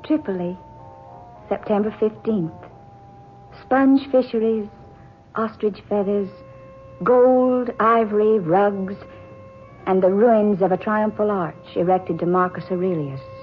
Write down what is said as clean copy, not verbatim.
Tripoli, September 15th. Sponge fisheries, ostrich feathers, gold, ivory, rugs, and the ruins of a triumphal arch erected to Marcus Aurelius.